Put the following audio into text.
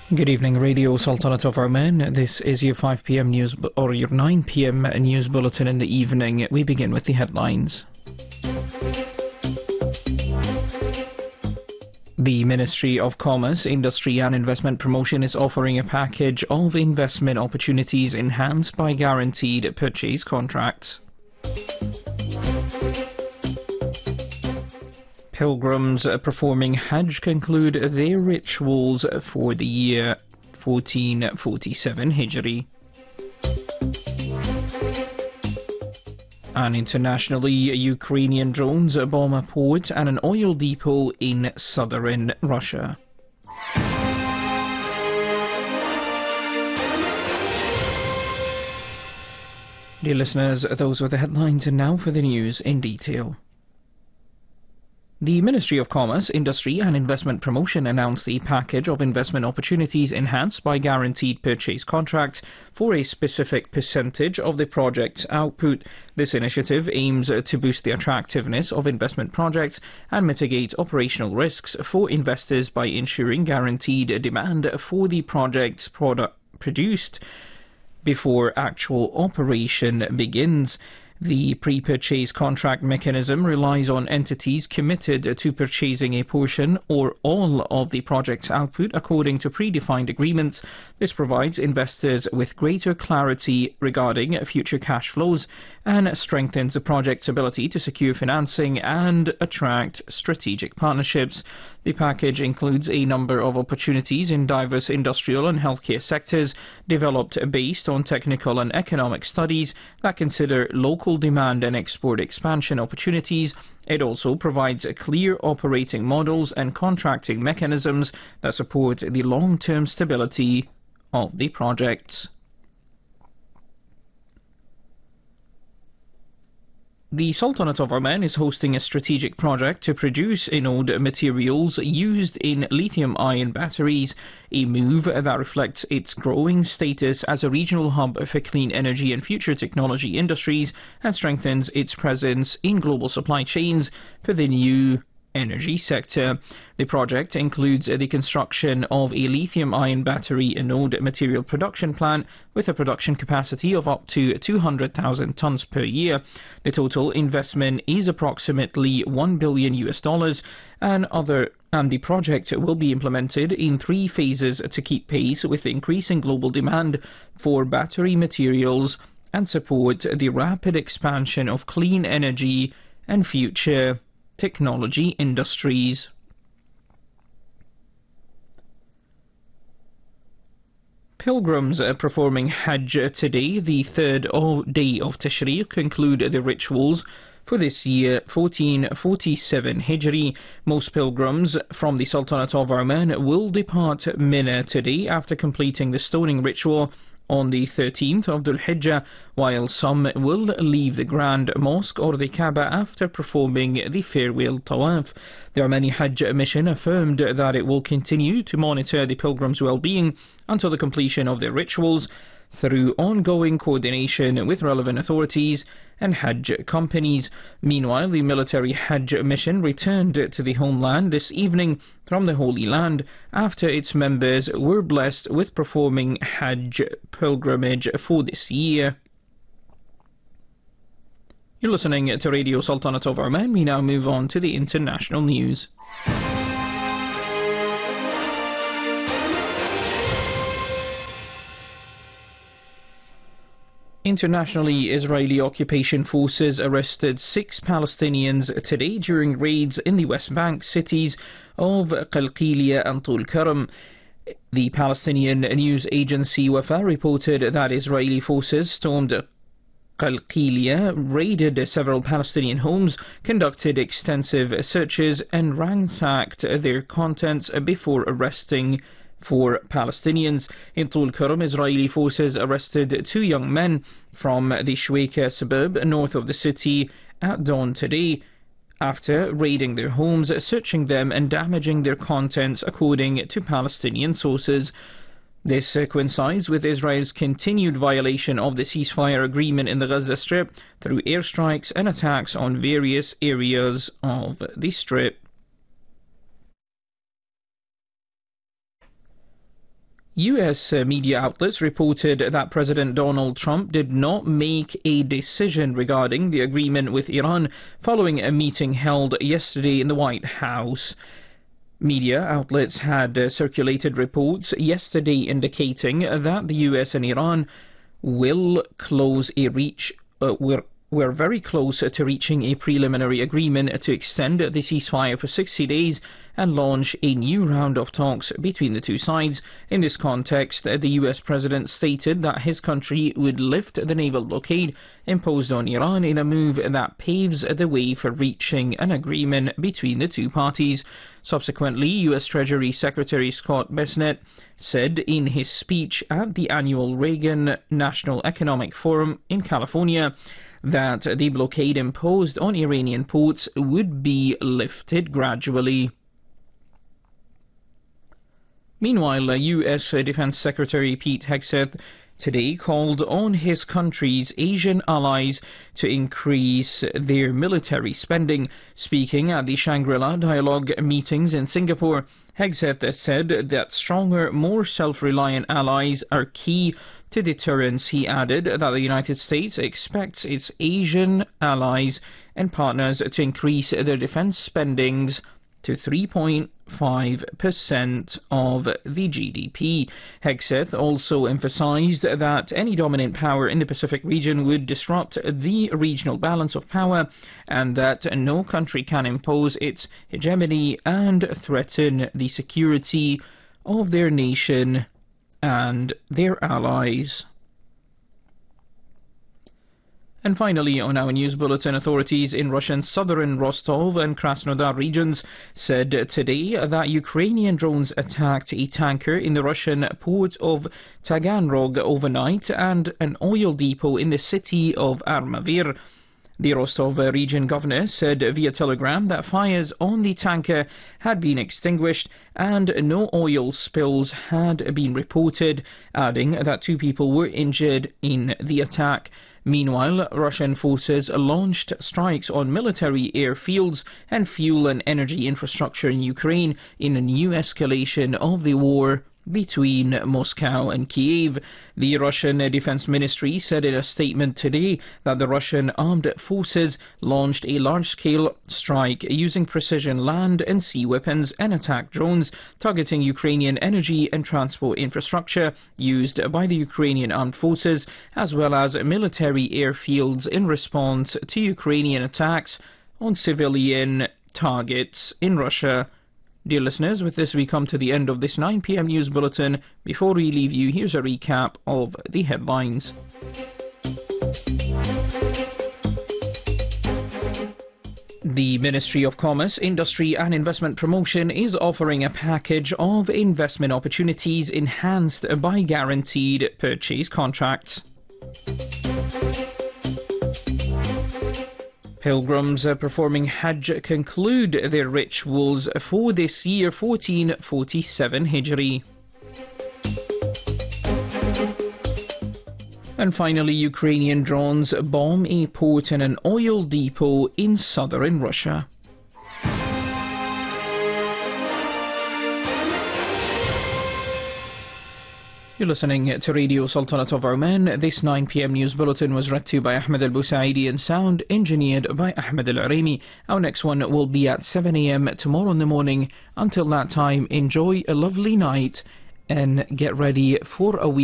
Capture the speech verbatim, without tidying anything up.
Good evening, Radio Sultanate of Oman. This is your five p m news, or your nine p m news bulletin in the evening. We begin with the headlines. The Ministry of Commerce, Industry and Investment Promotion is offering a package of investment opportunities enhanced by guaranteed purchase contracts. Pilgrims performing Hajj conclude their rituals for the year fourteen forty-seven Hijri. And internationally, Ukrainian drones bomb a port and an oil depot in southern Russia. Dear listeners, those were the headlines, and now for the news in detail. The Ministry of Commerce, Industry and Investment Promotion announced a package of investment opportunities enhanced by guaranteed purchase contracts for a specific percentage of the project's output. This initiative aims to boost the attractiveness of investment projects and mitigate operational risks for investors by ensuring guaranteed demand for the project's product produced before actual operation begins. The pre-purchase contract mechanism relies on entities committed to purchasing a portion or all of the project's output according to predefined agreements. This provides investors with greater clarity regarding future cash flows and strengthens the project's ability to secure financing and attract strategic partnerships. The package includes a number of opportunities in diverse industrial and healthcare sectors, developed based on technical and economic studies that consider local demand and export expansion opportunities. It also provides clear operating models and contracting mechanisms that support the long-term stability of the projects. The Sultanate of Oman is hosting a strategic project to produce anode materials used in lithium-ion batteries, a move that reflects its growing status as a regional hub for clean energy and future technology industries and strengthens its presence in global supply chains for the new energy sector. The project includes the construction of a lithium-ion battery anode material production plant with a production capacity of up to two hundred thousand tons per year. The total investment is approximately one billion U S dollars, and other and the project will be implemented in three phases to keep pace with increasing global demand for battery materials and support the rapid expansion of clean energy and future technology industries. Pilgrims performing Hajj today, the third day of Tashriq, conclude the rituals for this year fourteen forty-seven Hijri. Most pilgrims from the Sultanate of Oman will depart Mina today after completing the stoning ritual on the thirteenth of Dhul Hijjah, while some will leave the Grand Mosque or the Kaaba after performing the farewell tawaf. The Omani Hajj Mission affirmed that it will continue to monitor the pilgrims' well-being until the completion of their rituals through ongoing coordination with relevant authorities and Hajj companies. Meanwhile, the military Hajj mission returned to the homeland this evening from the Holy Land after its members were blessed with performing Hajj pilgrimage for this year. You're listening to Radio Sultanate of Oman. We now move on to the international news. Internationally, Israeli occupation forces arrested six Palestinians today during raids in the West Bank cities of Qalqilia and Tul Karam. The Palestinian news agency Wafa reported that Israeli forces stormed Qalqilia, raided several Palestinian homes, conducted extensive searches and ransacked their contents before arresting four Palestinians. In Tul Karam, Israeli forces arrested two young men from the Shueika suburb north of the city at dawn today after raiding their homes, searching them and damaging their contents, according to Palestinian sources. This uh, coincides with Israel's continued violation of the ceasefire agreement in the Gaza Strip through airstrikes and attacks on various areas of the Strip. U S uh, media outlets reported that President Donald Trump did not make a decision regarding the agreement with Iran following a meeting held yesterday in the White House. Media outlets had uh, circulated reports yesterday indicating that the U S and Iran will close a reach, uh, were, were very close to reaching a preliminary agreement to extend the ceasefire for sixty days and launch a new round of talks between the two sides. In this context, the U S president stated that his country would lift the naval blockade imposed on Iran in a move that paves the way for reaching an agreement between the two parties. Subsequently, U S Treasury Secretary Scott Bessent said in his speech at the annual Reagan National Economic Forum in California that the blockade imposed on Iranian ports would be lifted gradually. Meanwhile, U S Defense Secretary Pete Hegseth today called on his country's Asian allies to increase their military spending. Speaking at the Shangri-La Dialogue meetings in Singapore, Hegseth said that stronger, more self-reliant allies are key to deterrence. He added that the United States expects its Asian allies and partners to increase their defense spendings to three point five percent of the G D P. Hegseth also emphasized that any dominant power in the Pacific region would disrupt the regional balance of power and that no country can impose its hegemony and threaten the security of their nation and their allies. And finally, on our news bulletin, authorities in Russian southern Rostov and Krasnodar regions said today that Ukrainian drones attacked a tanker in the Russian port of Taganrog overnight and an oil depot in the city of Armavir. The Rostov region governor said via telegram that fires on the tanker had been extinguished and no oil spills had been reported, adding that two people were injured in the attack. Meanwhile, Russian forces launched strikes on military airfields and fuel and energy infrastructure in Ukraine in a new escalation of the war between Moscow and Kiev. The Russian Defense Ministry said in a statement today that the Russian armed forces launched a large-scale strike using precision land and sea weapons and attack drones targeting Ukrainian energy and transport infrastructure used by the Ukrainian armed forces, as well as military airfields in response to Ukrainian attacks on civilian targets in Russia. Dear listeners, with this we come to the end of this nine p m news bulletin. Before we leave you, here's a recap of the headlines. The Ministry of Commerce, Industry and Investment Promotion is offering a package of investment opportunities enhanced by guaranteed purchase contracts. Pilgrims performing Hajj conclude their rituals for this year fourteen forty-seven Hijri. And finally, Ukrainian drones bomb a port and an oil depot in southern Russia. You're listening to Radio Sultanate of Oman. This nine p m news bulletin was read to you by Ahmed Al-Busaidi and sound engineered by Ahmed Al-Arimi. Our next one will be at seven a m tomorrow in the morning. Until that time, enjoy a lovely night and get ready for a week